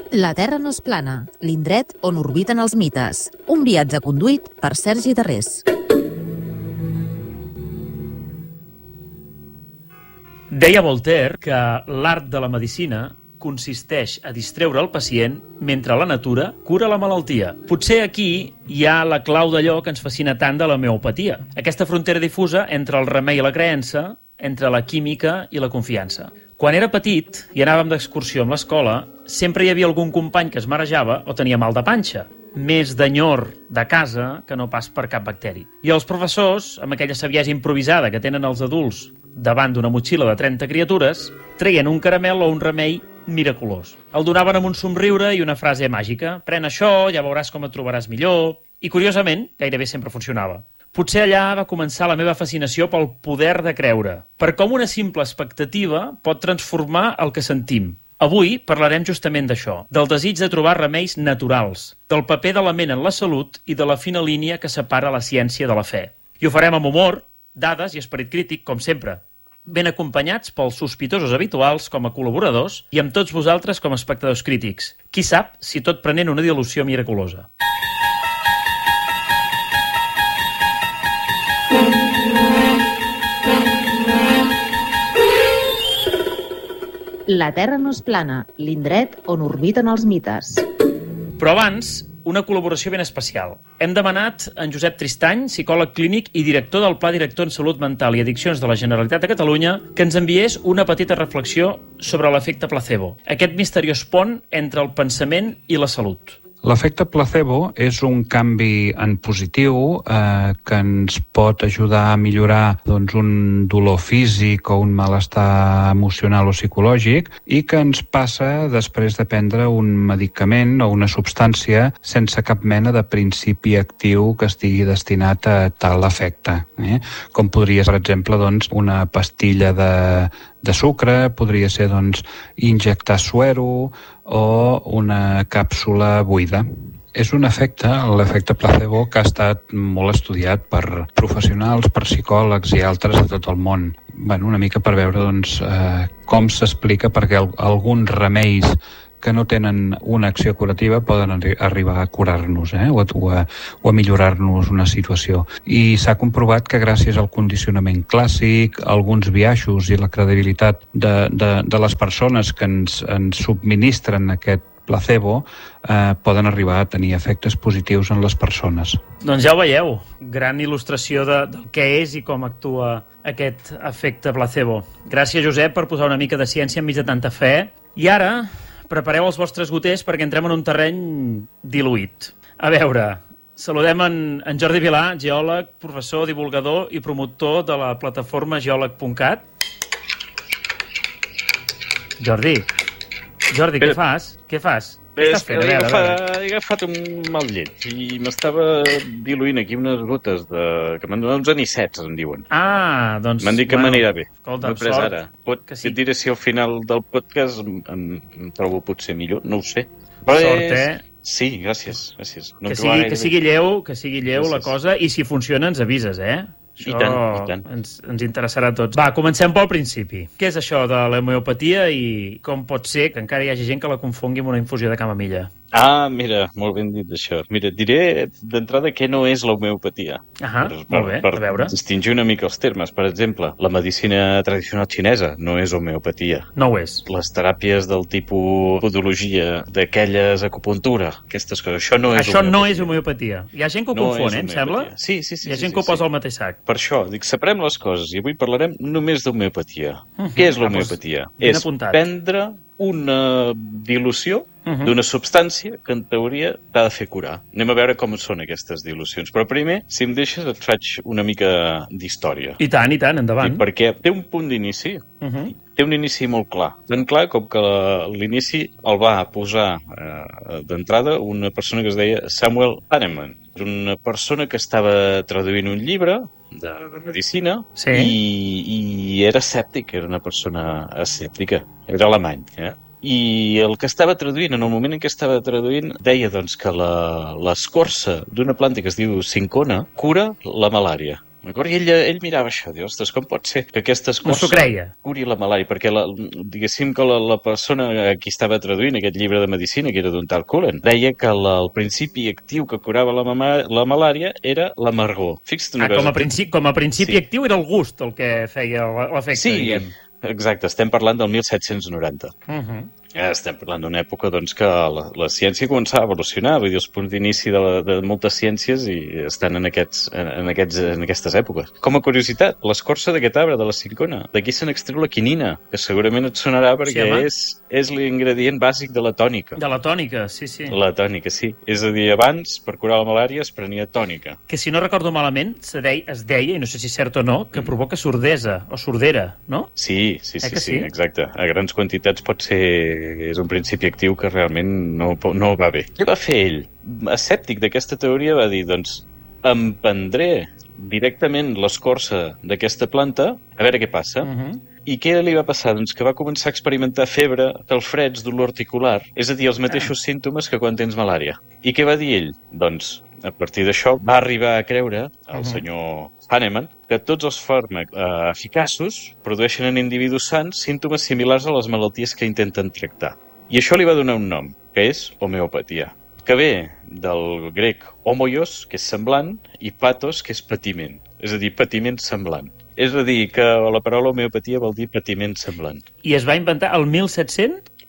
La Terra no és plana, l'indret on orbiten els mites. Un viatge conduït per Sergi Darrés. Deia Voltaire que l'art de la medicina consisteix a distreure el pacient mentre la natura cura la malaltia. Potser aquí hi ha la clau d'allò que ens fascina tant de l'homeopatia. Aquesta frontera difusa entre el remei i la creença, entre la química i la confiança. Quan era petit i anàvem d'excursió amb l'escola, sempre hi havia algun company que es marejava o tenia mal de panxa. Més d'enyor de casa que no pas per cap bacteri. I els professors, amb aquella saviesa improvisada que tenen els adults davant d'una motxilla de 30 criatures, treien un caramel o un remei miraculós. El donaven amb un somriure i una frase màgica. Pren això, ja veuràs com et trobaràs millor. I, curiosament, gairebé sempre funcionava. Potser allà va començar la meva fascinació pel poder de creure, per com una simple expectativa pot transformar el que sentim. Avui parlarem justament d'això, del desig de trobar remeis naturals, del paper de la ment en la salut i de la fina línia que separa la ciència de la fe. I ho farem amb humor, dades i esperit crític, com sempre, ben acompanyats pels sospitosos habituals com a col·laboradors i amb tots vosaltres com a espectadors crítics. Qui sap si tot prenent una dilució miraculosa. La Terra no és plana, l'indret on orbiten els mites. Però abans, una col·laboració ben especial. Hem demanat a en Josep Tristany, psicòleg clínic i director del Pla Director en Salut Mental i Addiccions de la Generalitat de Catalunya, que ens enviés una petita reflexió sobre l'efecte placebo, aquest misteriós pont entre el pensament i la salut. L'efecte placebo és un canvi en positiu que ens pot ajudar a millorar un dolor físic o un malestar emocional o psicològic i que ens passa després de prendre un medicament o una substància sense cap mena de principi actiu que estigui destinat a tal efecte. Com podria ser, per exemple, una pastilla de sucre, podria ser injectar suero o una càpsula buida. És un efecte, l'efecte placebo, que ha estat molt estudiat per professionals, per psicòlegs i altres de tot el món. Una mica per veure com s'explica perquè alguns remeis que no tenen una acció curativa poden arribar a curar-nos o a millorar-nos una situació. I s'ha comprovat que gràcies al condicionament clàssic, alguns biaixos i la credibilitat de les persones que ens subministren aquest placebo poden arribar a tenir efectes positius en les persones. Doncs ja ho veieu, gran il·lustració del què és i com actua aquest efecte placebo. Gràcies, Josep, per posar una mica de ciència enmig de tanta fe. I ara prepareu els vostres goters perquè entrem en un terreny diluït. A veure, saludem en Jordi Vilà, geòleg, professor, divulgador i promotor de la plataforma geòleg.cat. Jordi, què fas? Què fas? Què estàs fent? He agafat un mal lleig i m'estava diluint aquí unes gotes que m'han donat uns anicets, em diuen. Ah, doncs... M'han dit que m'anirà bé. Escolta, sort. Et diré si al final del podcast em trobo potser millor, no ho sé. Sort, Sí, gràcies. No que sigui lleu la cosa i si funciona ens avises, I tant. Ens interessarà a tots. Va, comencem pel principi. Què és això de l'homeopatia i com pot ser que encara hi hagi gent que la confongui amb una infusió de camamilla? Ah, mira, molt ben dit això. Mira, diré d'entrada què no és l'homeopatia. Molt bé, a veure. Per distingir una mica els termes. Per exemple, la medicina tradicional xinesa no és homeopatia. No ho és. Les teràpies del tipus podologia, d'aquelles acupuntura, aquestes coses, això no és homeopatia. Això no és homeopatia. Hi ha gent que ho confon, em sembla? Sí. Hi ha gent que ho posa al mateix sac. Per això, separem les coses i avui parlarem només d'homeopatia. Què és l'homeopatia? És prendre una dilució d'una substància que en teoria t'ha de fer curar. Anem a veure com són aquestes dilucions. Però primer, si em deixes, et faig una mica d'història. I tant, endavant. Perquè té un punt d'inici, té un inici molt clar. Tan clar com que l'inici el va posar d'entrada una persona que es deia Samuel Hahnemann. Una persona que estava traduint un llibre de medicina i era escèptic, era una persona escèptica. Era alemany, I el que estava traduint, en el moment en què estava traduint, deia que l'escorça d'una planta que es diu cincona cura la malària. D'acord? I ell mirava això, diu, ostres, com pot ser que aquesta No s'ho creia. curi la malària? Perquè diguéssim que la persona a qui estava traduint aquest llibre de medicina, que era d'un tal Cullen, deia que el principi actiu que curava la malària era l'amargor. Fixa't una cosa. Com a principi actiu era el gust el que feia l'efecte, diguem. Exacte, estem parlant del 1790. Estem parlant d'una època doncs, que la ciència començava a evolucionar, vull dir, els punts d'inici de moltes ciències i estan en aquestes èpoques. Com a curiositat, l'escorça d'aquest arbre, de la silicona, d'aquí se n'extreu la quinina, que segurament et sonarà perquè és l'ingredient bàsic de la tònica. De la tònica, sí. La tònica, sí. És a dir, abans, per curar la malària, es prenia tònica. Que si no recordo malament, es deia, i no sé si és cert o no, que provoca sordesa o sordera, no? Sí, exacte. A grans quantitats pot ser... és un principi actiu que realment no va bé. Què va fer ell? Escèptic d'aquesta teoria va dir, doncs, em prendré directament l'escorça d'aquesta planta a veure què passa. I què li va passar? Doncs que va començar a experimentar febre, calfreds, dolor articular, és a dir, els mateixos símptomes que quan tens malària. I què va dir ell? Doncs, a partir d'això, va arribar a creure, el senyor Hahnemann, que tots els fàrmacs eficaços produeixen en individus sants símptomes similars a les malalties que intenten tractar. I això li va donar un nom, que és homeopatia, que ve del grec homoios, que és semblant, i patos, que és patiment, és a dir, patiment semblant. És a dir, que la paraula homeopatia vol dir patiment semblant. I es va inventar el 1700?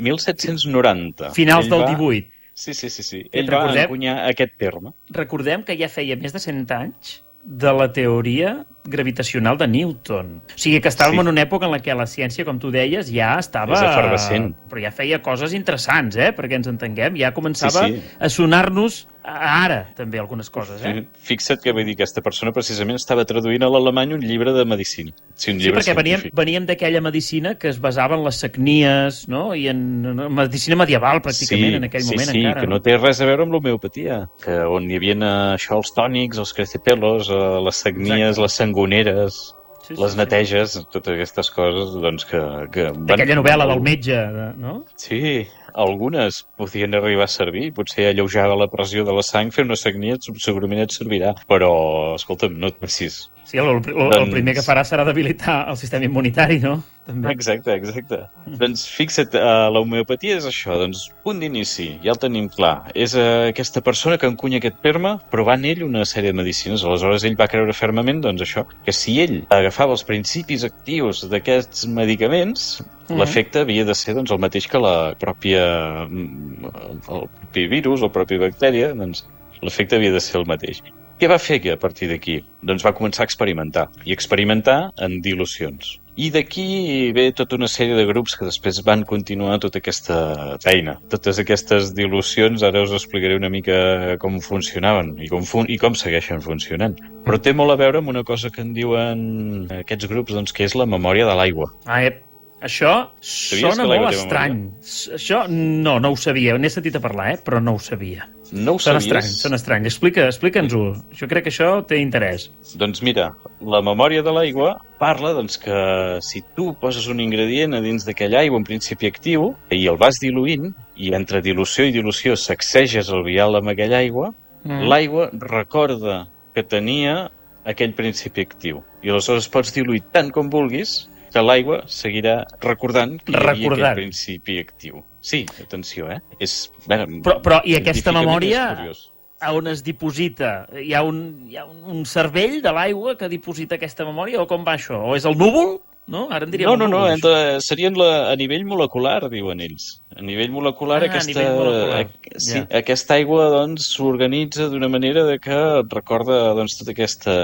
1790. Finals del 18. Sí. Ell va encunyar aquest terme. Recordem que ja feia més de 100 anys de la teoria gravitacional de Newton. O sigui que estàvem en una època en la què la ciència, com tu deies, ja estava... És efervescent. Però ja feia coses interessants, perquè ens entenguem. Ja començava a sonar-nos ara, també, algunes coses, Fixa't que vull dir, aquesta persona precisament estava traduint a l'alemany un llibre de medicina. Sí, perquè veníem d'aquella medicina que es basava en les sagnies, no? I en medicina medieval, pràcticament, en aquell moment encara. Que no té res a veure amb l'homeopatia. Que on hi havia això, els tònics, els crecepelos, les sagnies, les sangoneres, les neteges, totes aquestes coses, doncs que d'aquella novel·la del metge, no? Sí, algunes podien arribar a servir, potser alleujar la pressió de la sang, fer una sagnia segurament et servirà, però, escolta'm, no et passis. Sí, el primer que farà serà debilitar el sistema immunitari, no? També. Exacte. Doncs fixa't, l'homeopatia és això, doncs punt d'inici, ja el tenim clar. És aquesta persona que encunya aquest terme provant ell una sèrie de medicines. Aleshores ell va creure fermament, doncs això, que si ell agafava els principis actius d'aquests medicaments, l'efecte havia de ser doncs, el mateix que el propi virus, la pròpia bactèria, doncs l'efecte havia de ser el mateix. Què va fer a partir d'aquí? Doncs va començar a experimentar, i experimentar en dilucions. I d'aquí ve tota una sèrie de grups que després van continuar tota aquesta feina. Totes aquestes dilucions, ara us explicaré una mica com funcionaven i com segueixen funcionant. Però té molt a veure amb una cosa que en diuen aquests grups, doncs, que és la memòria de l'aigua. Això sona molt estrany. Això no ho sabia. N'he sentit a parlar, però no ho sabia. No ho sabies? Són estrany. Explica'ns-ho. Jo crec que això té interès. Doncs mira, la memòria de l'aigua parla doncs, que si tu poses un ingredient a dins d'aquella aigua en principi actiu i el vas diluint, i entre dilució i dilució sacseges el vial amb aquella aigua, l'aigua recorda que tenia aquell principi actiu. I aleshores pots diluir tant com vulguis que l'aigua seguirà recordant que hi havia aquest principi actiu. Sí, atenció, Però i aquesta memòria a on es diposita? Hi ha un cervell de l'aigua que diposita aquesta memòria, o com va això? O és el núvol? No? Ara en diríem serien a nivell molecular, diuen ells. A nivell molecular, aquesta aigua doncs, s'organitza d'una manera que recorda doncs, tot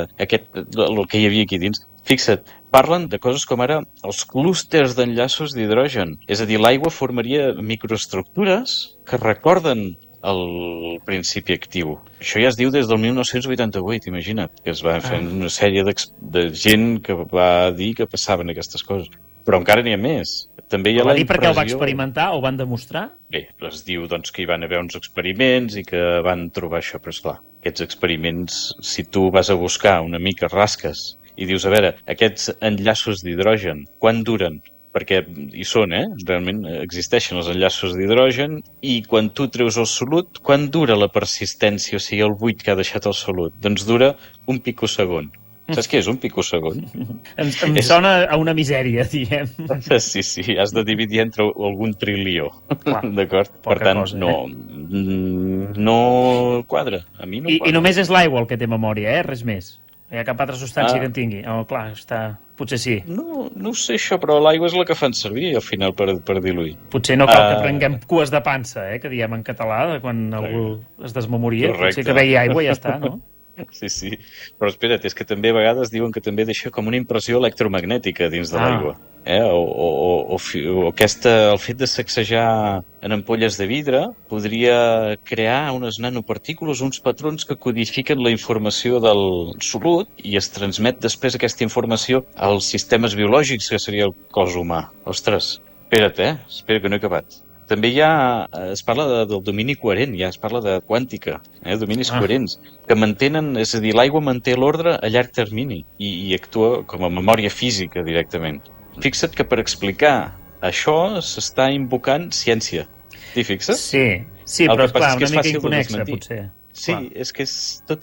el que hi havia aquí dins. Fixa't, parlen de coses com ara els clústers d'enllaços d'hidrogen. És a dir, l'aigua formaria microestructures que recorden el principi actiu. Això ja es diu des del 1988, imagina't, que es va fer una sèrie de gent que va dir que passaven aquestes coses. Però encara n'hi ha més. També hi ha la impressió... perquè el va experimentar o van demostrar? Bé, es diu doncs, que hi van haver uns experiments i que van trobar això, però esclar, aquests experiments, si tu vas a buscar una mica rasques i dius, a veure, aquests enllaços d'hidrogen, quan duren? Perquè hi són, realment existeixen els enllaços d'hidrogen, i quan tu treus el solut, quan dura la persistència, o sigui, el buit que ha deixat el solut? Doncs dura un picosegon. Saps què és un picosegon? Em sona a una misèria, diguem. Sí, has de dividir entre algun trilió, d'acord? Per tant, cosa, no quadra. A mi no quadra. I només és l'aigua el que té memòria, res més. Hi ha cap altra substància que en tingui. Clar, potser sí. No sé això, però l'aigua és la que fan servir al final per diluir. Potser no cal que prenguem cues de pansa, que diem en català, quan algú es desmemoria. Correcte. Potser que beia aigua i ja està, no? Sí. Però espera't, és que també a vegades diuen que també deixa com una impressió electromagnètica dins de l'aigua. O el fet de sacsejar en ampolles de vidre podria crear unes nanopartícules, uns patrons que codifiquen la informació del solut i es transmet després aquesta informació als sistemes biològics, que seria el cos humà. Ostres, espera't, espera que no he acabat. També es parla del domini coherent, es parla de quàntica, dominis coherents, que mantenen, és a dir, l'aigua manté l'ordre a llarg termini i actua com a memòria física directament. Fixa't que per explicar això s'està invocant ciència. T'hi fixes? Sí, però clar, una mica inconexa, potser. Sí, és que tots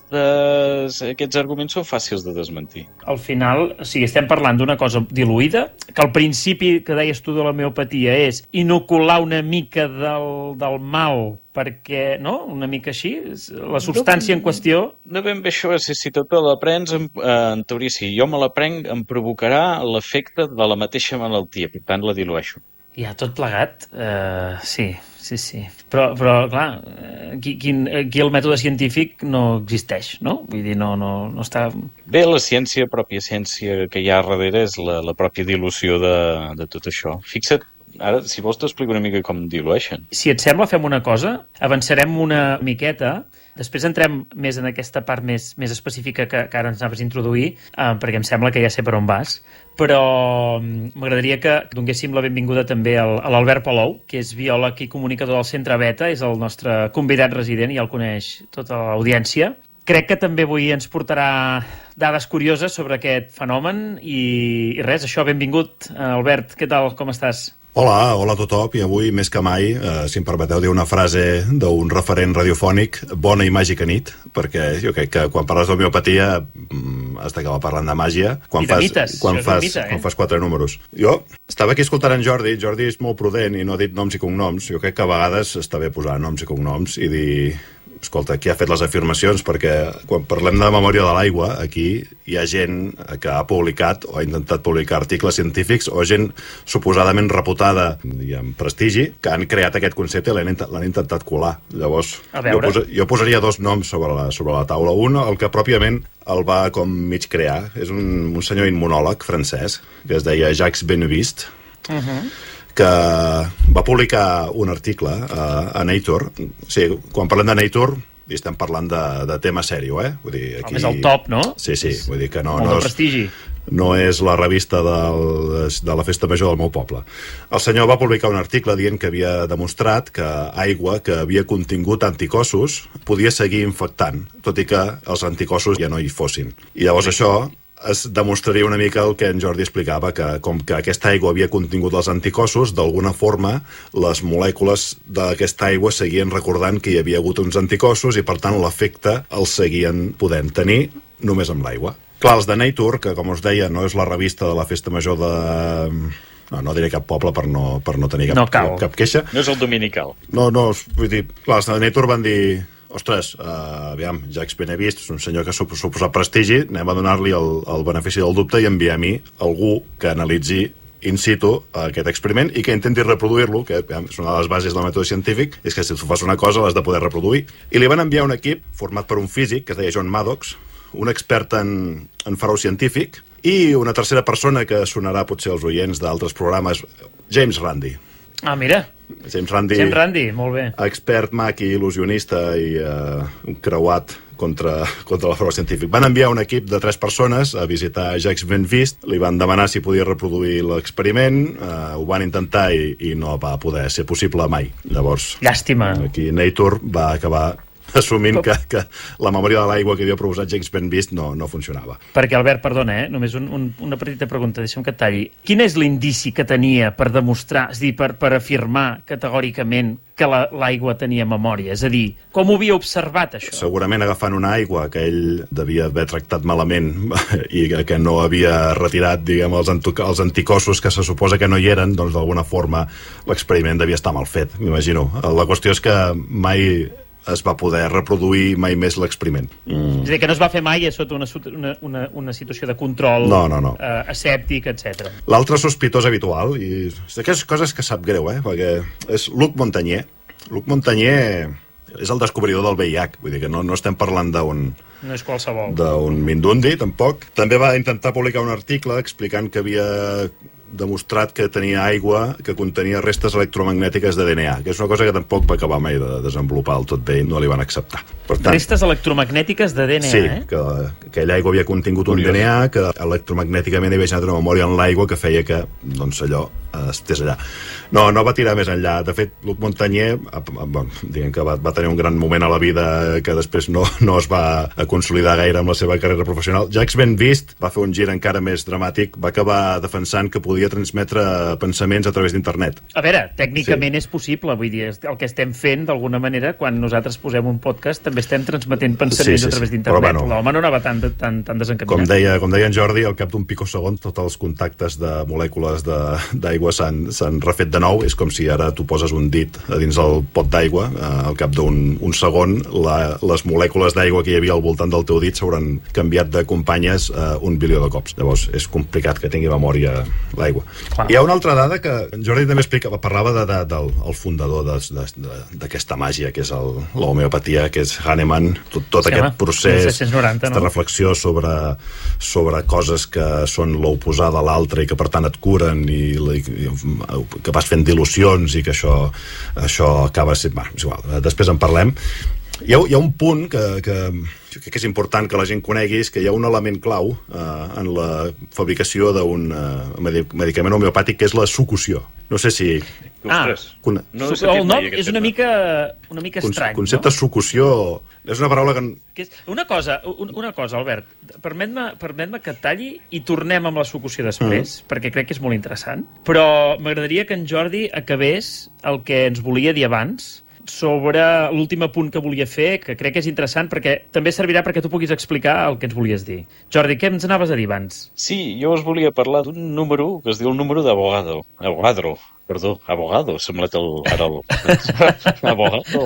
aquests arguments són fàcils de desmentir. Al final, estem parlant d'una cosa diluïda, que al principi, que deies tu de l'homeopatia, és inocular una mica del mal, perquè, no?, una mica així, la substància en qüestió... No ben bé això, si tu te l'aprens, en teoria, si jo me l'aprenc, em provocarà l'efecte de la mateixa malaltia, per tant la dilueixo. Ja, tot plegat, sí. Però clar, aquí el mètode científic no existeix, no? Vull dir, no està... Bé, la pròpia ciència que hi ha darrere és la pròpia dilució de tot això. Fixa't, ara, si vols t'explico una mica com dilueixen. Si et sembla, fem una cosa, avançarem una miqueta, després entrem més en aquesta part més específica que ara ens anaves a introduir, perquè em sembla que ja sé per on vas, però m'agradaria que donéssim la benvinguda també a l'Albert Palou, que és biòleg i comunicador del Centre Beta, és el nostre convidat resident, ja el coneix tota l'audiència. Crec que també avui ens portarà dades curioses sobre aquest fenomen i res, això, benvingut, Albert, què tal, com estàs? Hola a tothom, i avui més que mai, si em permeteu dir una frase d'un referent radiofònic, bona i màgica nit, perquè jo crec que quan parles d'homeopatia has d'acabar parlant de màgia quan fas 4 números. Jo estava aquí escoltant en Jordi és molt prudent i no ha dit noms i cognoms. Jo crec que a vegades està bé posar noms i cognoms i dir, escolta, qui ha fet les afirmacions, perquè quan parlem de memòria de l'aigua, aquí hi ha gent que ha publicat o ha intentat publicar articles científics o gent suposadament reputada i amb prestigi que han creat aquest concepte i l'han intentat colar. Llavors, jo posaria 2 noms sobre la taula. Un, el que pròpiament el va com mig crear, és un senyor immunòleg francès que es deia Jacques Benveniste, que va publicar un article a Nature. Sí, quan parlem de Nature estem parlant de tema sèrio, Vull dir, aquí... És el top, no? Sí, vull dir que no de prestigi. No és la revista de la festa major del meu poble. El senyor va publicar un article dient que havia demostrat que aigua que havia contingut anticossos podia seguir infectant, tot i que els anticossos ja no hi fossin. I llavors això es demostraria una mica el que en Jordi explicava, que com que aquesta aigua havia contingut els anticossos, d'alguna forma les molècules d'aquesta aigua seguien recordant que hi havia hagut uns anticossos i per tant l'efecte els seguien podent tenir només amb l'aigua. Clar, els de Nature, que com us deia no és la revista de la festa major de... No diré cap poble per no tenir cap queixa. No és el dominical. No, vull dir, clar, els de Nature van dir... Ostres, aviam, Jacques Benveniste és un senyor que suposa prestigi, anem a donar-li el benefici del dubte i enviar-hi algú que analitzi in situ aquest experiment i que intenti reproduir-lo, que és una de les bases del mètode científic, és que si tu fas una cosa l'has de poder reproduir. I li van enviar un equip format per un físic que es deia John Maddox, un expert en farol científic, i una tercera persona que sonarà potser als oients d'altres programes, James Randi. Ah, mira. James Randi, molt bé. Expert, mag i il·lusionista i un creuat contra la farol científic. Van enviar un equip de 3 persones a visitar Jacques Benveniste, li van demanar si podia reproduir l'experiment, ho van intentar i no va poder ser possible mai. Llavors, llàstima. Aquí Nature va acabar assumint que la memòria de l'aigua que havia proposat James Ben Beast no funcionava. Perquè, Albert, perdona, només una petita pregunta, deixa'm que et talli. Quin és l'indici que tenia per demostrar, és a dir, per afirmar categòricament que l'aigua tenia memòria? És a dir, com ho havia observat, això? Segurament agafant una aigua que ell devia haver tractat malament i que no havia retirat, diguem, els anticossos que se suposa que no hi eren, doncs d'alguna forma l'experiment devia estar mal fet, m'imagino. La qüestió és que mai es va poder reproduir mai més l'experiment. És a dir, que no es va fer mai sota una situació de control escèptic, etc. L'altre sospitós habitual, i d'aquestes coses que sap greu, perquè és Luc Montagnier. Luc Montagnier és el descobridor del VIH, vull dir que no estem parlant d'un... No és qualsevol. D'un mindundi, tampoc. També va intentar publicar un article explicant que havia demostrat que tenia aigua que contenia restes electromagnètiques de DNA, que és una cosa que tampoc va acabar mai de desenvolupar del tot bé i no li van acceptar. Per tant, restes electromagnètiques de DNA, sí, que aquella aigua havia contingut un DNA, que electromagnèticament havia generat una memòria en l'aigua que feia que, doncs, allò estés allà. No va tirar més enllà. De fet, Luc Montagnier, diguem que va tenir un gran moment a la vida que després no es va consolidar gaire amb la seva carrera professional. Jacques Ben Beast va fer un gir encara més dramàtic, va acabar defensant que podia transmetre pensaments a través d'internet. A veure, tècnicament és possible, vull dir, el que estem fent d'alguna manera, quan nosaltres posem un podcast també estem transmetent pensaments a través d'internet. Però, l'home no anava tan desencaminat. Com deia en Jordi, al cap d'un picosegon tots els contactes de molècules d'aigua s'han refet de nou. És com si ara tu poses un dit a dins el pot d'aigua, al cap d'un segon les molècules d'aigua que hi havia al voltant del teu dit s'hauran canviat de companyes 1 bilió de cops. Llavors és complicat que tingui memòria l'aigua. Hi ha una altra dada que en Jordi també parlava del fundador d'aquesta màgia, que és l'homeopatia, que és Hahnemann, tot aquest procés, 1690, aquesta reflexió sobre coses que són l'oposada a l'altre i que per tant et curen i que vas fent dilucions i que això acaba sent... És igual, després en parlem. Hi ha un punt que jo crec que és important que la gent conegui, és que hi ha un element clau en la fabricació d'un medicament homeopàtic, que és la succusió. No sé si... el nom és una mica estrany, no? Concepte succusió és una paraula que... Una cosa, Albert, permet-me que et talli i tornem amb la succusió després, perquè crec que és molt interessant, però m'agradaria que en Jordi acabés el que ens volia dir abans sobre l'últim punt que volia fer, que crec que és interessant perquè també servirà perquè tu puguis explicar el que ens volies dir. Jordi, què ens anaves a dir abans? Sí, jo us volia parlar d'un número que es diu el número d'Avogadro. Abogado, sembla ara el... Abogado.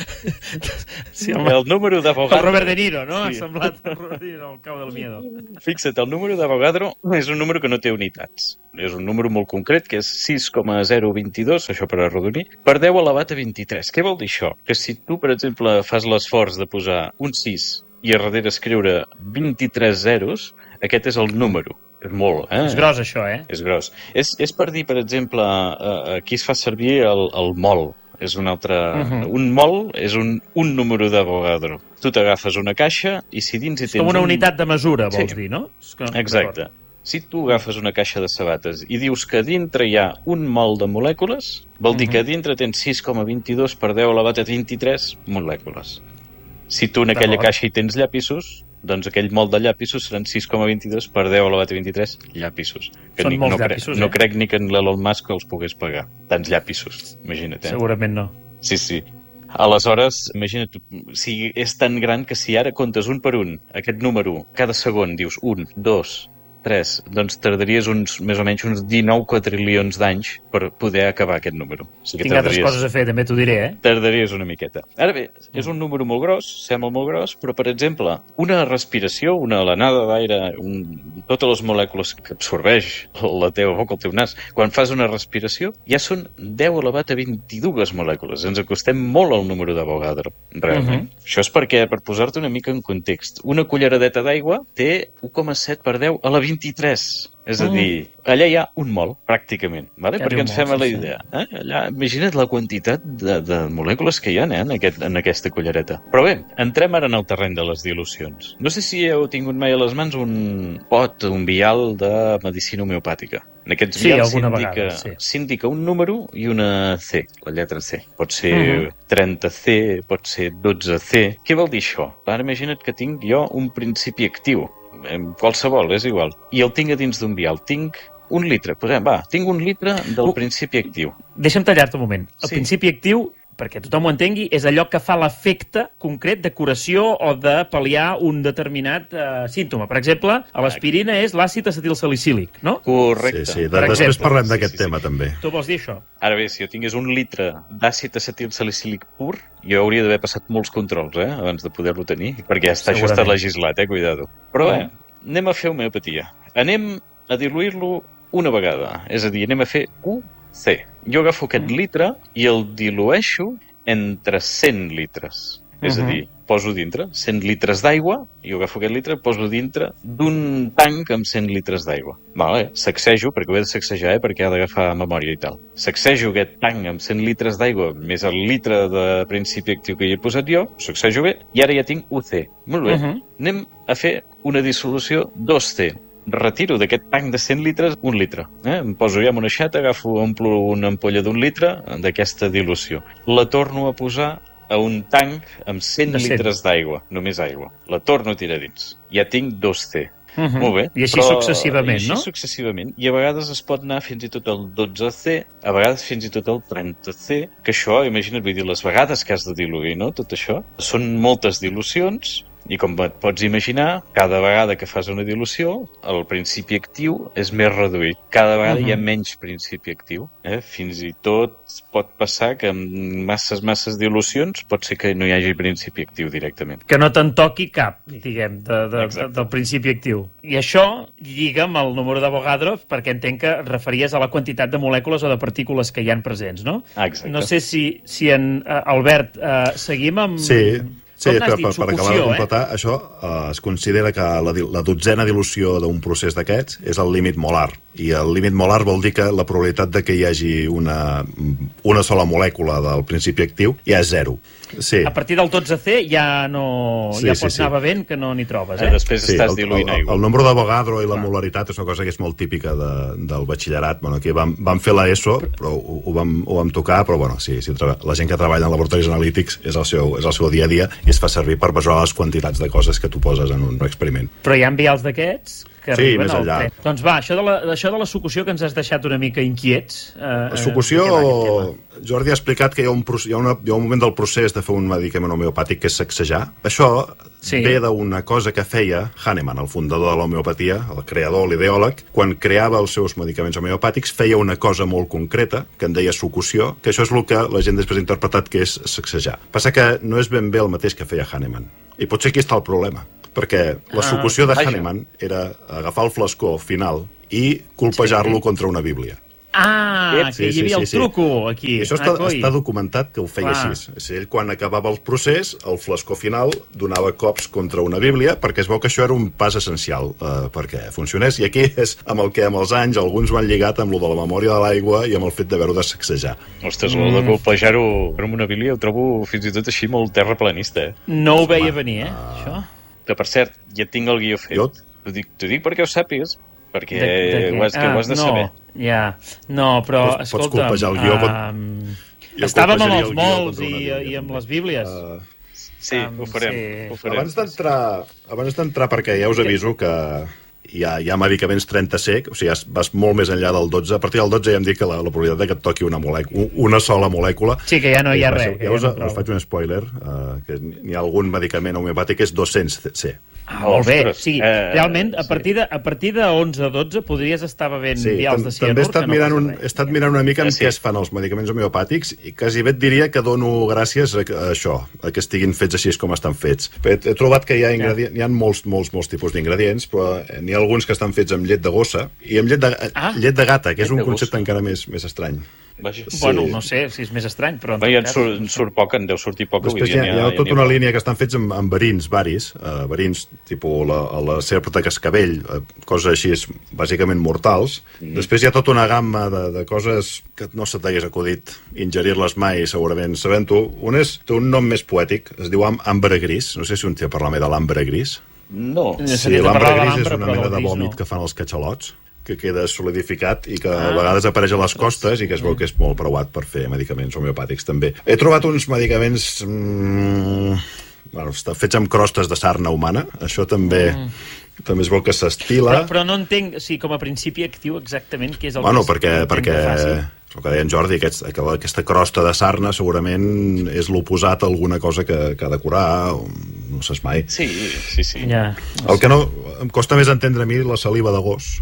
Sí, el número d'Avogadro... El Robert De Niro, no? Sí. Ha semblat el Robert De Niro, el cau del miedo. Fixa't, el número d'Avogadro és un número que no té unitats. És un número molt concret, que és 6,022, això per arrodonir, per 10 elevat a 23. Què vol dir això? Que si tu, per exemple, fas l'esforç de posar un 6 i a darrere escriure 23 zeros, aquest és el número. És molt, És gros, això, És gros. És per dir, per exemple, aquí es fa servir el mol. És un altre... Un mol és un número d'Avogadro. Tu t'agafes una caixa i si dins hi tens... És com una unitat de mesura, vols dir, no? Exacte. Si tu agafes una caixa de sabates i dius que dintre hi ha un mol de molècules, vol dir que dintre tens 6,22 per 10 elevat a 23 molècules. Si tu en aquella caixa hi tens llapisos, doncs aquell mol de llapisos seran 6,22 per 10 elevat a 23 llapisos. Són molts llapisos, No crec ni que en l'Elon Musk els pogués pagar. Tants llapisos, imagina't. Segurament no. Sí. Aleshores, imagina't, si és tan gran que si ara comptes un per un, aquest número, cada segon dius 1, 2, 3, doncs tardaries més o menys uns 19 quadrilions d'anys per poder acabar aquest número. O sigui, tinc altres coses a fer, també t'ho diré, Tardaries una miqueta. Ara bé, és un número molt gros, sembla molt gros, però, per exemple, una respiració, una alenada d'aire, totes les molècules que absorbeix la teva boca, el teu nas, quan fas una respiració, ja són 10 elevat a 22 molècules. Ens acostem molt al número d'Avogadro, realment. Això és perquè, per posar-te una mica en context, una culleradeta d'aigua té 1,7 per 10 a la 23 23. És a dir, allà hi ha un mol, pràcticament, vale? Perquè ens fem la idea. Allà, imagina't la quantitat de molècules que hi ha en aquesta cullereta. Però bé, entrem ara en el terreny de les dilucions. No sé si heu tingut mai a les mans un pot, un vial de medicina homeopàtica. En aquests vials s'indica un número i una C, la lletra C. Pot ser 30C, pot ser 12C. Què vol dir això? Ara imagina't que tinc jo un principi actiu. Qualsevol, és igual. I el tinc a dins d'un vial. Tinc un litre. Tinc un litre del principi actiu. Deixa'm tallar-te un moment. El principi actiu, perquè tothom ho entengui, és allò que fa l'efecte concret de curació o de pal·liar un determinat símptoma. Per exemple, a l'aspirina és l'àcid acetilsalicílic, no? Correcte. Sí. Després parlem d'aquest tema, també. Tu vols dir això? Ara bé, si jo tingués un litre d'àcid acetilsalicílic pur, jo hauria d'haver passat molts controls, abans de poder-lo tenir, perquè això està legislat, cuidado. Però bé, anem a fer homeopatia. Anem a diluir-lo una vegada. És a dir, anem a fer UC. Jo agafo aquest litre i el dilueixo entre 100 litres. És a dir, poso dintre 100 litres d'aigua, jo agafo aquest litre, poso dintre d'un tanc amb 100 litres d'aigua. Vale, sacsejo, perquè ho he de sacsejar, perquè ha d'agafar memòria i tal. Sacsejo aquest tanc amb 100 litres d'aigua, més el litre de principi actiu que hi he posat jo, sacsejo bé, i ara ja tinc UC. Molt bé. Anem a fer una dissolució 2C. Retiro d'aquest tanc de 100 litres un litre. Em poso ja en una xata, omplo una ampolla d'un litre d'aquesta dilució. La torno a posar a un tanc amb 100 litres d'aigua, només aigua. La torno a tirar dins. Ja tinc 2C. Molt bé. I així successivament, no? I així successivament. I a vegades es pot anar fins i tot al 12C, a vegades fins i tot al 30C, que això, imagina't, vull dir, les vegades que has de diluir, no? Tot això. Són moltes dilucions, i com et pots imaginar, cada vegada que fas una dilució, el principi actiu és més reduït. Cada vegada hi ha menys principi actiu. Fins i tot pot passar que amb masses dilucions pot ser que no hi hagi principi actiu directament. Que no te'n toqui cap, diguem, del principi actiu. I això lliga amb el número d'Avogadro, perquè entenc que et referies a la quantitat de molècules o de partícules que hi han presents, no? Exacte. No sé si en Albert, seguim amb... Sí, per acabar de completar, això es considera que la dotzena dilució d'un procés d'aquests és el límit molar. I el límit molar vol dir que la probabilitat de que hi hagi una sola molècula del principi actiu ja és 0. Sí. A partir del 12C ja pots anar bevent que no n'hi trobes, Després estàs diluint aigua. El nombre d'Avogadro i la molaritat és una cosa que és molt típica del batxillerat. Bueno, aquí vam fer l'ESO, però ho vam tocar, però bueno, sí, la gent que treballa en laboratoris analítics és el seu dia a dia i es fa servir per mesurar les quantitats de coses que tu poses en un experiment. Però hi ha vials d'aquests que arriben més enllà. Doncs va, això de la succió que ens has deixat una mica inquiets... La succió, Jordi ha explicat que hi ha un moment del procés de fer un medicament homeopàtic que és sacsejar. Això ve d'una cosa que feia Hahnemann, el fundador de l'homeopatia, el creador, l'ideòleg, quan creava els seus medicaments homeopàtics, feia una cosa molt concreta, que en deia succió, que això és el que la gent després ha interpretat que és sacsejar. Passa que no és ben bé el mateix que feia Hahnemann. I potser aquí està el problema, perquè la succió de Hahnemann era agafar el flascó final i colpejar-lo contra una bíblia. Que hi havia el truco aquí. I això està documentat que ho feia així. Ell, quan acabava el procés, el flascó final donava cops contra una bíblia, perquè es veu que això era un pas essencial perquè funcionés. I aquí és amb el que amb els anys alguns ho han lligat amb lo de la memòria de l'aigua i amb el fet d'haver-ho de sacsejar. Ostres, el de colpejar-ho amb una bíblia ho trobo fins i tot així molt terraplanista. No ho veia venir, això. Que, per cert, ja tinc el guió fet. T'ho dic perquè ho sàpigues, perquè ho has de saber. No, però, escolta... Pots colpejar el guió. Estàvem amb els molts i amb les bíblies. Sí, ho farem. Abans d'entrar, perquè ja us aviso que hi ha medicaments 30C, o sigui, vas molt més enllà del 12. A partir del 12 ja hem dit que la probabilitat que et toqui una sola molècula... Sí, que ja no hi ha res. Ja us faig un spoiler, que n'hi ha algun medicament homeopàtic que és 200C. Molt bé, o sigui, realment, a partir de 11-12 podries estar bevent vials de cianur. També he estat mirant una mica en què es fan els medicaments homeopàtics i quasi bé et diria que dono gràcies a això, a que estiguin fets així com estan fets. He trobat que hi ha molts tipus d'ingredients, però n'hi ha alguns que estan fets amb llet de gossa i amb llet de gata, que és un concepte encara més estrany. Vaja. Bueno, no sé si és més estrany, però... Bé, en surt poc, en deu sortir poc. Després hi ha tota una línia que estan fets amb verins, verins, tipus la serp de cascavell, coses així, bàsicament mortals. Després hi ha tota una gamma de coses que no se t'hagués acudit ingerir-les mai, segurament sabent-ho. Un té un nom més poètic, es diu ambre gris. No sé si un té a parlar més de l'ambre gris. No. Sí, l'ambre gris és una mena de vòmit que fan els catxalots, que queda solidificat i que a vegades apareix a les costes i que es veu que és molt preuat per fer medicaments homeopàtics també. He trobat uns medicaments fets amb crostes de sarna humana. Això també es veu que s'estila. Però no entenc, com a principi actiu exactament què és el perquè el que deia en Jordi, aquesta crosta de sarna segurament és l'oposat a alguna cosa que ha de curar, no saps mai. Sí. Ja. El que no em costa més entendre a mi la saliva de gos.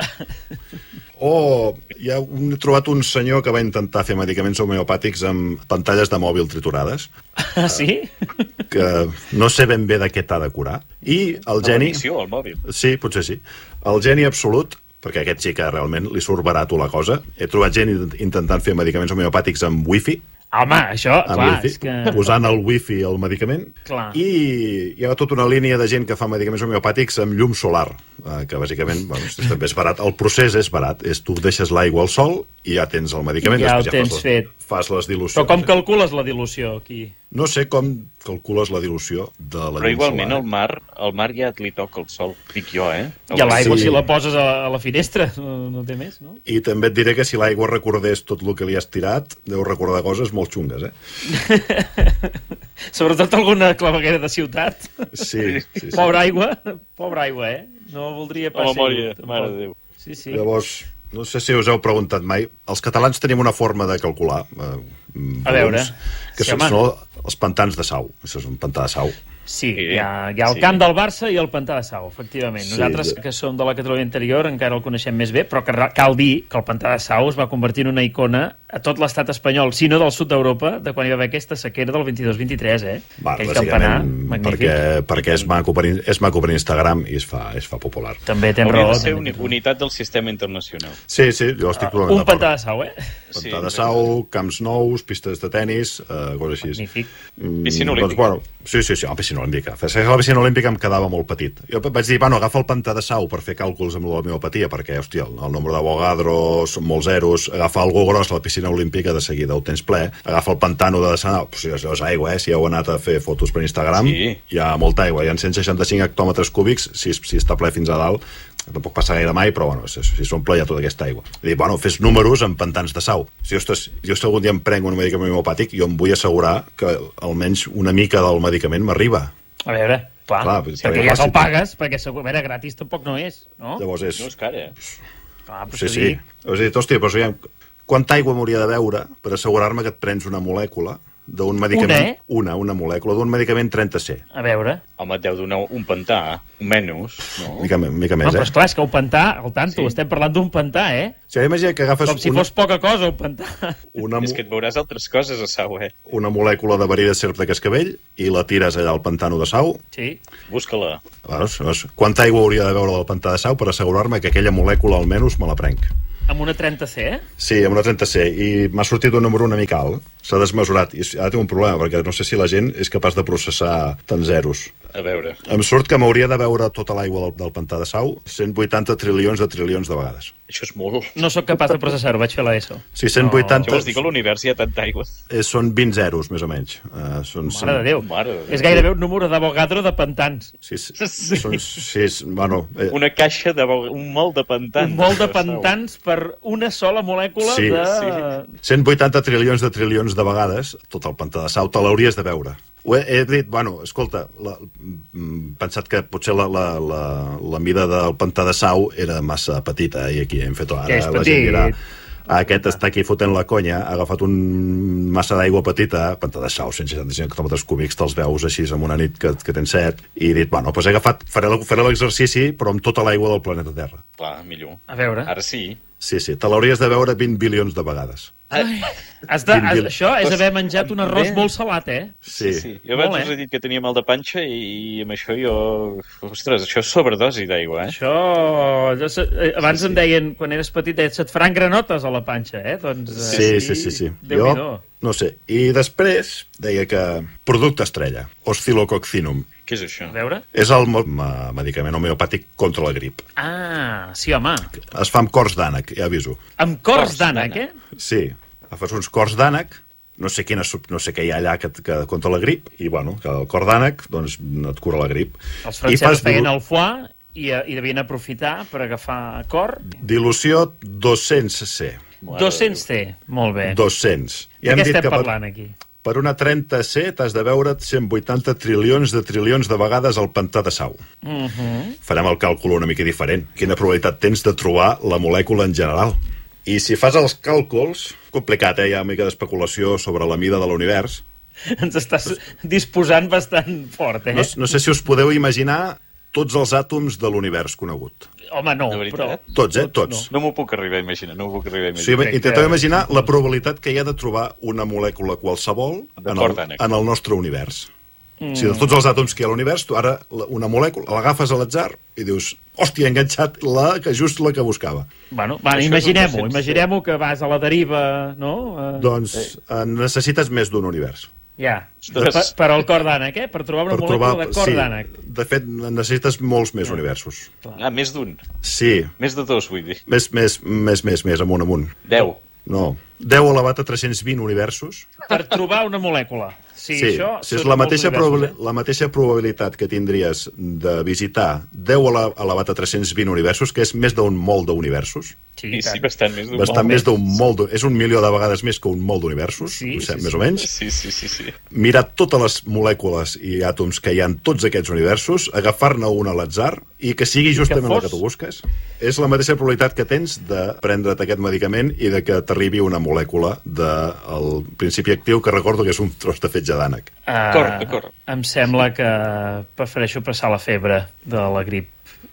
He trobat un senyor que va intentar fer medicaments homeopàtics amb pantalles de mòbil triturades. Ah, sí? Que no sé ben bé de què t'ha de curar. I el geni... Al mòbil. Sí, potser sí. El geni absolut, perquè aquest sí que realment li surt barat la cosa. He trobat gent intentant fer medicaments homeopàtics amb wifi. Home, això, clar, és que... Posant el wifi al medicament. Clar. I hi ha tota una línia de gent que fa medicaments homeopàtics amb llum solar, que bàsicament també és barat. El procés és barat. Tu deixes l'aigua al sol i ja tens el medicament. I ja el tens fet. Fas les dilucions. Però com calcules la dilució, aquí? No sé com calcules la dilució de la llum solar. Però igualment el mar ja li toca el sol, dic jo, I a l'aigua, si la poses a la finestra, no té més, no? I també et diré que si l'aigua recordés tot el que li has tirat, deu recordar coses molt xungues, Sobretot alguna claveguera de ciutat. Sí. Pobra aigua, No voldria passar. A la memòria, mare de Déu. Sí. Llavors, no sé si us heu preguntat mai, els catalans tenim una forma de calcular. A veure. Que són els pantans de Sau. Això és un pantà de Sau. Sí, hi ha el camp del Barça i el pantà de Sau, efectivament. Nosaltres, que som de la Catalunya interior, encara el coneixem més bé, però cal dir que el pantà de Sau es va convertir en una icona a tot l'estat espanyol, si no del sud d'Europa, de quan hi va haver aquesta sequera del 22-23, Aquell campanar, magnífic. Perquè és maco per Instagram i es fa popular. També tens raó. Hauria de ser unitat del sistema internacional. Sí, jo estic totalment d'acord. Un pantà de Sau, Pantà de Sau, camps nous, pistes de tennis, coses així. Magnífic. Piscina olímpica. Sí, piscina olímpica. La piscina olímpica em quedava molt petit. Jo vaig dir, agafa el pantà de Sau per fer càlculs amb l'homeopatia, perquè, hòstia, el nombre d'Avogadro són molts zeros, agafa algú gros a la piscina olímpica, de seguida ho tens ple, agafa el pantano de Sanau, si és aigua, si heu anat a fer fotos per Instagram, hi ha molta aigua, hi ha 165 hectòmetres cúbics, si està ple fins a dalt, tampoc passa gaire mai, però si s'omple ja tota aquesta aigua. I dic, fes números amb pantans de Sau. Si algun dia em prenc un medicament homeopàtic, jo em vull assegurar que almenys una mica del medicament m'arriba. A veure, clar perquè ja se'l pagues, perquè segurament gratis tampoc no és, no? Llavors no és cara, Clar, però sí. Has dit, hòstia, però quanta aigua m'hauria de beure per assegurar-me que et prens una molècula d'un medicament... Una molècula d'un medicament 30C. A veure... Home, et deu donar un pantà, menys, no? Mica més, però esclar, és que un pantà, al tanto, estem parlant d'un pantà, Sí, imagina que agafes... Com si fos poca cosa, un pantà. És que et veuràs altres coses a Sau, Una molècula de verí de serp de cascavell i la tires allà al pantano de Sau. Sí. Busca-la. Quanta aigua hauria de beure del pantà de Sau per assegurar-me que aquella molècula almenys me la prenc? Amb una 30C, Sí, amb una 30C, i m'ha sortit un número una mica alt. S'ha desmesurat, i ara tinc un problema, perquè no sé si la gent és capaç de processar tants zeros. A veure. Em surt que m'hauria de beure tota l'aigua del pantà de Sau 180 trilions de vegades. Això és molt. No sóc capaç de processar-ho, vaig fer l'ESO. Sí, 180... Això vols dir que a l'univers hi ha tanta aigua? Són 20 zeros, més o menys. Mare de Déu. És gairebé un número d'Avogadro de pantans. Sí, bueno... Una caixa, un mol de pantans. Un mol de pantans per una sola molècula de... 180 trilions de vegades, tot el pantà de Sau, te l'hauries de beure. He dit, escolta, pensat que potser la mida del pantà de Sau era massa petita, i aquí hem fet ara. Que és petit. Aquest està aquí fotent la conya, ha agafat un massa d'aigua petita, pantà de Sau, 165 hectòmetres cúbics, te'ls veus així en una nit que tens set, i he dit, he agafat, faré l'exercici, però amb tota l'aigua del planeta Terra. Clar, millor. A veure. Ara sí. Sí, te l'hauries de veure 20 bilions de vegades. Això és haver menjat un arròs molt salat, Sí. Jo abans us he dit que tenia mal de panxa i amb això jo... Ostres, això és sobredosi d'aigua, Això... Abans em deien, quan eres petit, se't faran granotes a la panxa, Doncs... Sí. Jo, no sé. I després deia que producte estrella, Oscillococcinum. Què és això? A veure? És el medicament homeopàtic contra la grip. Sí, home. Es fa amb cors d'ànec, ja aviso. Amb cors d'ànec, Sí. Fas uns cors d'ànec, no sé què hi ha allà que contra la grip, i bueno, que el cor d'ànec doncs, et cura la grip. Els francesos feien el foie i devien aprofitar per agafar cor. Dilució 200C. 200C, molt bé. 200. De què estem parlant aquí? Per una 30C t'has de veure 180 trilions de vegades al pantà de Sau. Farem el càlcul una mica diferent. Quina probabilitat tens de trobar la molècula en general? I si fas els càlculs, complicat, hi ha una mica d'especulació sobre la mida de l'univers. Ens estàs disposant bastant fort, No sé si us podeu imaginar tots els àtoms de l'univers conegut. Home, no, però... Tots. No m'ho puc arribar a imaginar, Sí, intenteu imaginar la probabilitat que hi ha de trobar una molècula qualsevol en el nostre univers. Si de tots els àtoms que hi ha a l'univers, tu ara una molècula l'agafes a l'atzar i dius, hòstia, he enganxat just la que buscava. Bueno, imaginem-ho que vas a la deriva, no? Doncs necessites més d'un univers. Ja, per al cor d'ànec, per trobar una molècula de cor d'ànec. De fet, necessites molts més universos. Més d'un? Sí. Més de dos, vull dir. Més, amunt. 10. No, 10 elevat a 320 universos. Per trobar una molècula. Sí, això és la mateixa probabilitat que tindries de visitar 10 elevat a 320 universos, que és més d'un molt d'universos. Sí, bastant més d'un molt. Bastant més d'un molt. És 1 milió de vegades més que un molt d'universos, més o menys. Sí. Mirar totes les molècules i àtoms que hi ha en tots aquests universos, agafar-ne una a l'atzar i que sigui justament la que tu busques. És la mateixa probabilitat que tens de prendre't aquest medicament i de que t'arribi una molècula del principi actiu, que recordo que és un tros de fetge d'ànec. Correcte. Em sembla que prefereixo passar la febre de la grip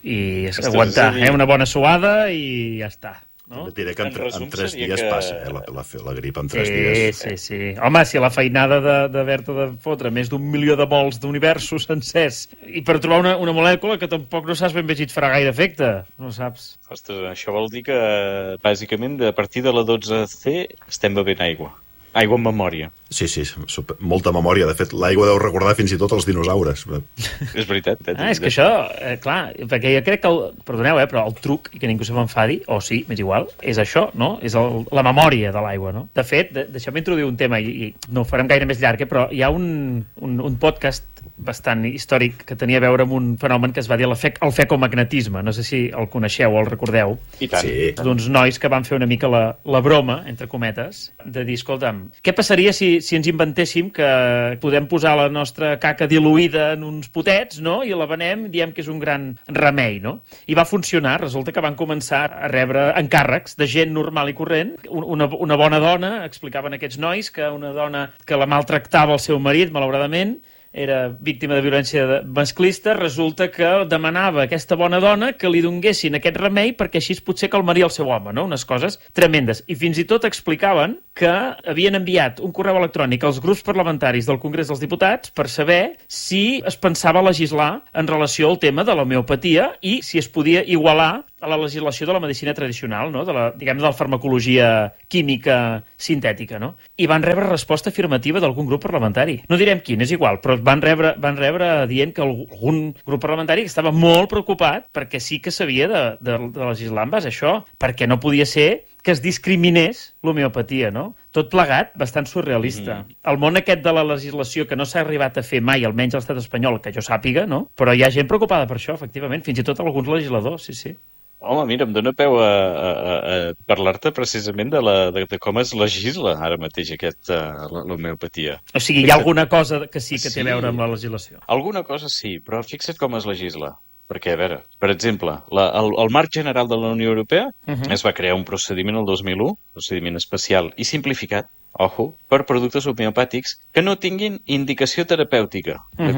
i aguantar una bona suada i ja està. No? Et diré que en 3 dies passa, la grip en 3 dies. Sí. Home, si la feinada d'haver-te de fotre més d'1 milió de vols d'universos sencers i per trobar una molècula que tampoc no saps ben bé si et farà gaire efecte, no saps. Ostres, això vol dir que, bàsicament, a partir de la 12C estem bevent aigua. Aigua en memòria. Sí, molta memòria. De fet, l'aigua deu recordar fins i tot els dinosaures. És veritat. És que això, clar, perquè jo crec que, perdoneu, però el truc, i que ningú se m'enfadi, o sí, m'és igual, és això, no? És la memòria de l'aigua, no? De fet, deixeu-me introduir un tema, i no ho farem gaire més llarg, però hi ha un podcast bastant històric que tenia a veure amb un fenomen que es va dir el fecomagnetisme. No sé si el coneixeu o el recordeu. I tant. Sí. D'uns nois que van fer una mica la broma, entre cometes, de dir, escolta'm, què passaria si ens inventéssim que podem posar la nostra caca diluïda en uns potets, no?, i la venem, diem que és un gran remei, no? I va funcionar. Resulta que van començar a rebre encàrrecs de gent normal i corrent. Una bona dona, explicaven aquests nois, que una dona que la maltractava el seu marit, malauradament, era víctima de violència masclista, resulta que demanava a aquesta bona dona que li donguessin aquest remei perquè així potser calmaria el seu home, no? Unes coses tremendes. I fins i tot explicaven que havien enviat un correu electrònic als grups parlamentaris del Congrés dels Diputats per saber si es pensava legislar en relació al tema de l'homeopatia i si es podia igualar a la legislació de la medicina tradicional, no? De la farmacologia química sintètica, no? I van rebre resposta afirmativa d'algun grup parlamentari. No direm quin, és igual, però van rebre dient que algun grup parlamentari estava molt preocupat perquè sí que s'havia de legislar en base a això, perquè no podia ser que es discriminés l'homeopatia, no? Tot plegat, bastant surrealista. El món aquest de la legislació que no s'ha arribat a fer mai, almenys a l'estat espanyol, que jo sàpiga, no? Però hi ha gent preocupada per això, efectivament, fins i tot alguns legisladors, sí. Home, mira, em dóna peu a parlar-te precisament de com es legisla ara mateix l'homeopatia. O sigui, hi ha alguna cosa que sí que té a veure amb la legislació? Alguna cosa sí, però fixa't com es legisla. Perquè, a veure, per exemple, el marc general de la Unió Europea es va crear un procediment el 2001, procediment especial i simplificat, per productes homeopàtics que no tinguin indicació terapèutica, d'acord?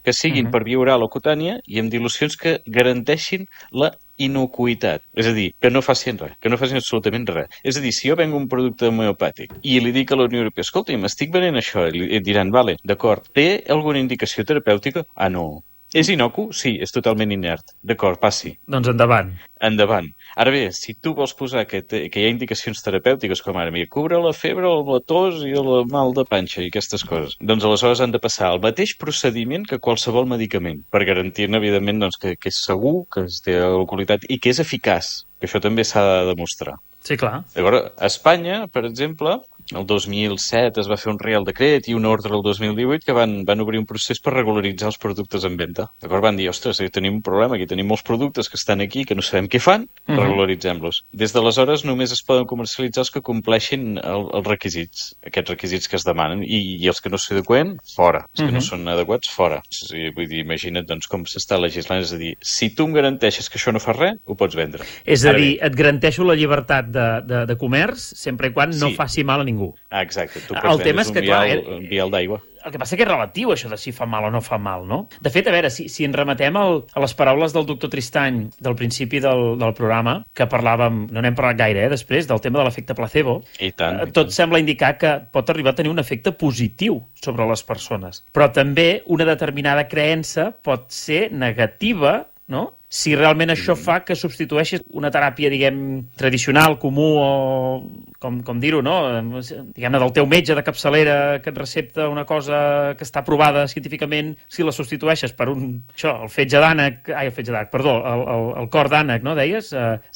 que siguin per via oral o cutània i amb dilucions que garanteixin la inocuïtat. És a dir, que no facin res, que no facin absolutament res. És a dir, si jo vengo un producte homeopàtic i li dic a la Unió Europea, escolta, m'estic venent això, i diran, vale, d'acord, té alguna indicació terapèutica? Ah, no. És inocu? Sí, és totalment inert. D'acord, passi. Doncs endavant. Endavant. Ara bé, si tu vols posar que hi ha indicacions terapèutiques com ara, mira, cubre la febre, la tos i el mal de panxa i aquestes coses, doncs aleshores han de passar el mateix procediment que qualsevol medicament per garantir, evidentment, doncs, que és segur, que té la qualitat i que és eficaç, que això també s'ha de demostrar. Sí, clar. Llavors, a Espanya, per exemple, el 2007 es va fer un Real Decret i una ordre el 2018 que van obrir un procés per regularitzar els productes en venda. D'acord? Van dir, ostres, tenim un problema, aquí tenim molts productes que estan aquí, que no sabem què fan, regularitzem-los. Des d'aleshores només es poden comercialitzar els que compleixin els requisits, aquests requisits que es demanen, i els que no s'adequen, fora. Els que no són adequats, fora. Vull dir, imagina't doncs, com s'està legislant, és a dir, si tu em garanteixes que això no fa res, ho pots vendre. És a dir, et garanteixo la llibertat de comerç sempre i quan no faci mal a ningú. Ah, exacte. Tu pots vendre un vial d'aigua. El que passa que és relatiu, això de si fa mal o no fa mal, no? De fet, a veure, si ens remetem a les paraules del doctor Tristany del principi del programa, que parlàvem, no n'hem parlat gaire, després, del tema de l'efecte placebo, i tant, tot sembla indicar que pot arribar a tenir un efecte positiu sobre les persones. Però també una determinada creença pot ser negativa, no?, si realment això fa que substitueixis una teràpia, diguem, tradicional, comú, o com dir-ho, no? Diguem-ne, del teu metge de capçalera que et recepta una cosa que està provada científicament, si la substitueixes per el fetge d'ànec, el cor d'ànec, no, deies?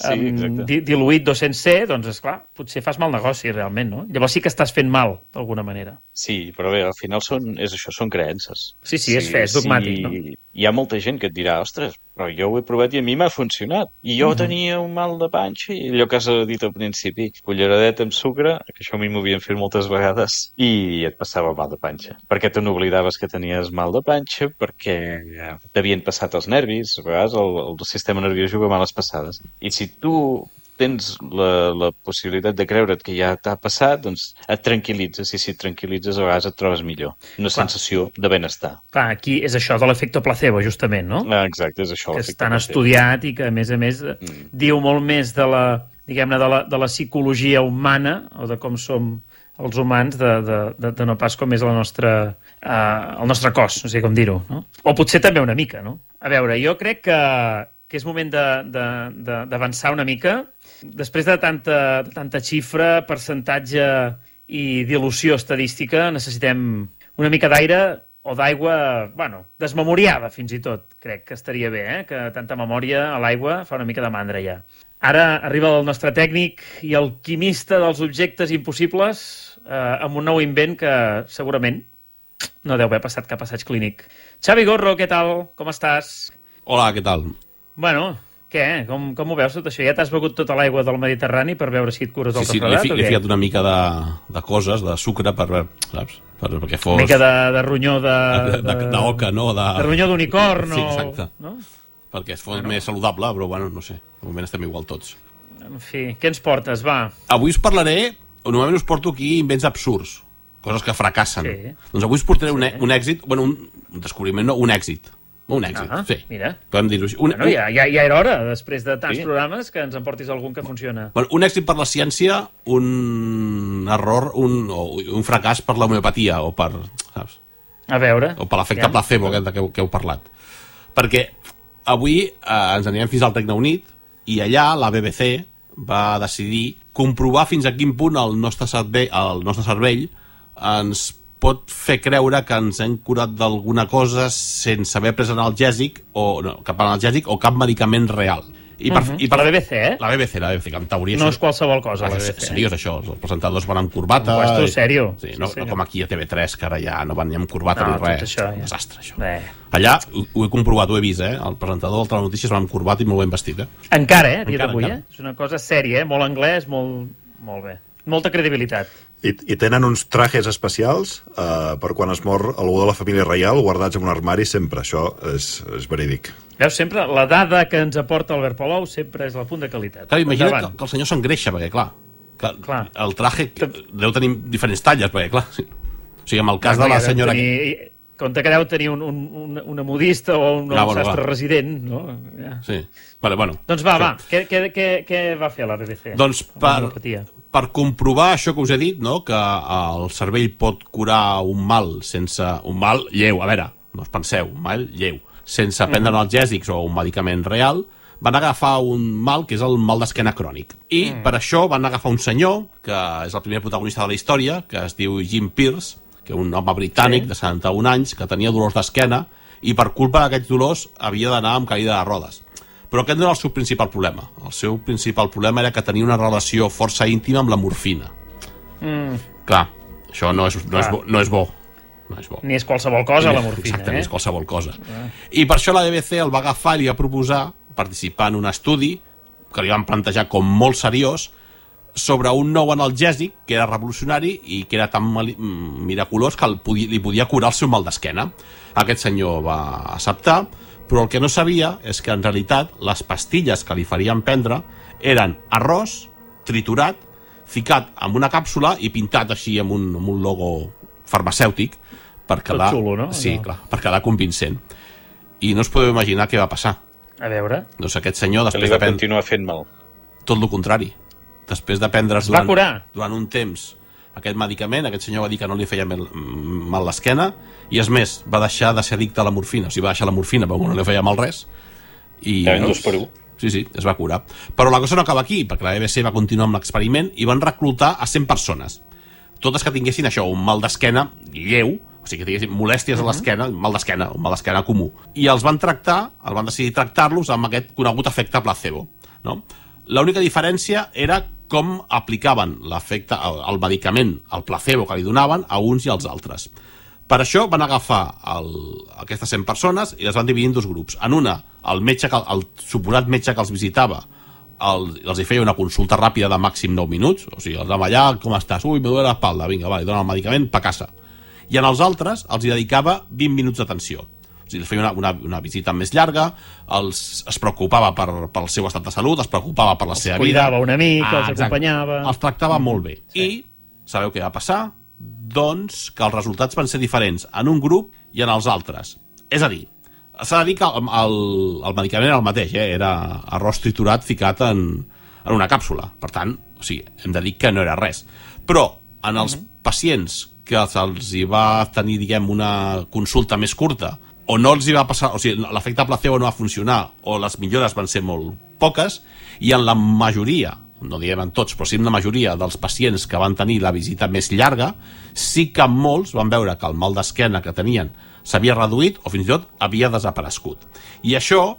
Diluït 200C, doncs, esclar, potser fas mal negoci, realment, no? Llavors sí que estàs fent mal, d'alguna manera. Sí, però bé, al final són creences. Sí, és fe, és dogmàtic, no? Hi ha molta gent que et dirà, ostres, però jo ho he provat i a mi m'ha funcionat. I jo tenia un mal de panxa i allò que has dit al principi, culleradeta amb sucre, que això a mi m'ho havien fet moltes vegades, i et passava mal de panxa. Perquè te n'oblidaves que tenies mal de panxa, perquè t'havien passat els nervis, a vegades el sistema nerviós juga males passades. I si tu tens la possibilitat de creure't que ja t'ha passat, doncs et tranquil·litzes, i si et tranquil·litzes a vegades et trobes millor. Una sensació de benestar. Clar, aquí és això de l'efecte placebo, justament, no? Exacte, és això. Que és tan estudiat i que, a més, diu molt més de la psicologia humana, o de com som els humans, de no pas com és el nostre cos, no sé com dir-ho, no? O potser també una mica, no? A veure, jo crec que és moment d'avançar una mica. Després de tanta xifra, percentatge i dilució estadística, necessitem una mica d'aire o d'aigua, desmemoriada fins i tot. Crec que estaria bé, que tanta memòria a l'aigua fa una mica de mandra ja. Ara arriba el nostre tècnic i alquimista dels objectes impossibles amb un nou invent que segurament no deu haver passat cap assaig clínic. Xavi Gorro, què tal? Com estàs? Hola, què tal? Bueno, què? Com ho veus tot això? Ja t'has begut tota l'aigua del Mediterrani per veure si et cures del refredat o què? Sí, he ficat una mica de coses, de sucre, per veure, saps? Perquè fos... Una mica de ronyó d'oca, no? De ronyó d'unicorn, sí, exacte. No? Perquè fos més saludable, però, no sé, de moment estem igual tots. En fi, què ens portes, va? Avui us parlaré, normalment us porto aquí invents absurds, coses que fracassen. Sí. Doncs avui us portaré un èxit, un descobriment, no, un èxit. Un èxit, sí. Mira. Podem dir-ho així. Ja era hora, després de tants programes, que ens en portis algun que funciona. Un èxit per la ciència, un error, un fracàs per l'homeopatia, o per, saps? A veure. O per l'efecte placebo, que heu parlat. Perquè avui ens anirem fins al Regne Unit, i allà la BBC va decidir comprovar fins a quin punt el nostre cervell ens pot fer creure que ens hem curat d'alguna cosa sense haver pres analgèsic o cap medicament real. Per la BBC, La BBC, que en teoria... No és qualsevol cosa, la BBC. Seriós, això. Els presentadors van amb corbata... Puesto serio. Sí, no com aquí a TV3, que ara ja no van ni amb corbata ni res. Això, un desastre, això. Allà ho he comprovat, ho he vist, El presentador del Telenotícies va amb corbata i molt ben vestit, Encara, dia d'avui, És una cosa sèria, molt anglès, molt bé. Molta credibilitat. I tenen uns trajes especials per quan es mor algú de la família reial guardats en un armari sempre, això és verídic. Veus, sempre la dada que ens aporta Albert Palou sempre és el punt de qualitat. Clar, imagina't que el senyor s'engreixa, perquè clar, el traje deu tenir diferents talles, perquè clar, o sigui, en el cas de la senyora... Compte que deu tenir una modista o un sastre resident, no? Ja. Sí. Bueno. Doncs va. Què va fer la BBC? Doncs per comprovar això que us he dit, no? Que el cervell pot curar un mal sense... Un mal lleu, a veure, no us penseu, un mal lleu. Sense prendre analgèsics o un medicament real, van agafar un mal que és el mal d'esquena crònic. I per això van agafar un senyor, que és el primer protagonista de la història, que es diu Jim Pierce, que un home britànic de 71 anys que tenia dolors d'esquena i per culpa d'aquests dolors havia d'anar amb caïda de rodes. Però aquest no era el seu principal problema. El seu principal problema era que tenia una relació força íntima amb la morfina. Clar, això no és bo. No és bo. Ni és qualsevol cosa, la morfina. Exacte, ni és qualsevol cosa. I per això la BBC el va agafar i li va proposar participar en un estudi que li van plantejar com molt seriós sobre un nou analgèsic que era revolucionari i que era tan miraculós que li podia curar el seu mal d'esquena. Aquest senyor va acceptar, però el que no sabia és que en realitat les pastilles que li farien prendre eren arròs triturat, ficat en una càpsula i pintat així amb un logo farmacèutic per quedar... Tot xulo, no? Sí, clar, per quedar convincent. I no us podeu imaginar què va passar. A veure... Doncs aquest senyor, després li va continuar fent mal. Tot el contrari. Després de prendre's durant un temps aquest medicament, aquest senyor va dir que no li feia mal l'esquena i és més, va deixar de ser addicte a la morfina. O sigui, va deixar la morfina perquè no li feia mal res i sí, es va curar. Però la cosa no acaba aquí, perquè la BBC va continuar amb l'experiment i van reclutar a 100 persones, totes que tinguessin això, un mal d'esquena lleu, o sigui, que tinguessin molèsties a l'esquena, un mal d'esquena comú, i els van decidir tractar-los amb aquest conegut efecte placebo, no? L'única diferència era com aplicaven l'efecte, el medicament, el placebo que li donaven a uns i als altres. Per això van agafar aquestes 100 persones i les van dividir en dos grups. En una, el suposat metge que els visitava els hi feia una consulta ràpida de màxim 9 minuts, o sigui, els anava allà, com estàs? Ui, me duele l'espalda, vinga, vale, dona el medicament, pa casa. I en els altres els hi dedicava 20 minuts d'atenció. O sigui, els feia una visita més llarga, es preocupava pel seu estat de salut, es preocupava per la seva vida. Els cuidava una mica, els acompanyava... Els tractava molt bé. Sí. I sabeu què va passar? Doncs que els resultats van ser diferents en un grup i en els altres. És a dir, s'ha de dir que el medicament era el mateix, era arròs triturat ficat en una càpsula. Per tant, o sigui, hem de dir que no era res. Però en els pacients que se'ls hi va tenir, diguem, una consulta més curta, o no els hi va passar, o sigui, l'efecte placebo no va funcionar, o les millores van ser molt poques, i en la majoria, no diguem en tots, però sí en la majoria dels pacients que van tenir la visita més llarga, sí que molts van veure que el mal d'esquena que tenien s'havia reduït o fins i tot havia desaparegut. I això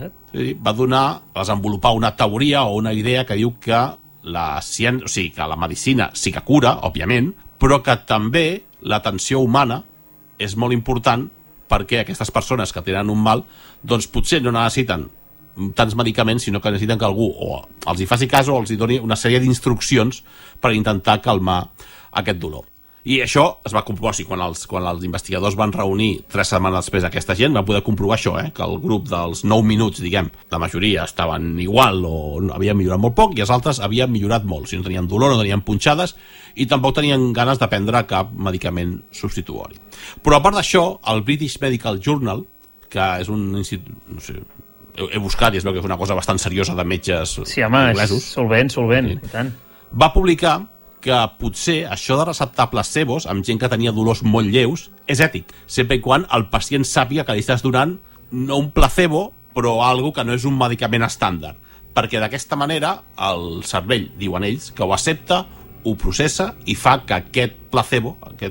va desenvolupar una teoria o una idea que diu que la ciència, o sigui, que la medicina sí que cura, òbviament, però que també l'atenció humana és molt important perquè aquestes persones que tenen un mal doncs potser no necessiten tants medicaments, sinó que necessiten que algú o els hi faci cas o els hi doni una sèrie d'instruccions per intentar calmar aquest dolor. I això es va comprovar, quan els investigadors van reunir 3 setmanes després aquesta gent, van poder comprovar això, que el grup dels 9 minuts, diguem, la majoria estaven igual o havien millorat molt poc i els altres havien millorat molt, si no tenien dolor, no tenien punxades i tampoc tenien ganes de prendre cap medicament substitutori. Però a part d'això, el British Medical Journal, que és un institut, no sé, he buscat i es veu que és una cosa bastant seriosa de metges inglesos. Solvent, i tant. Va publicar que potser això de receptar placebos amb gent que tenia dolors molt lleus és ètic, sempre i quan el pacient sàpiga que li estàs donant no un placebo, però algo que no és un medicament estàndard, perquè d'aquesta manera el cervell, diuen ells, que ho accepta, ho processa i fa que aquest placebo, aquest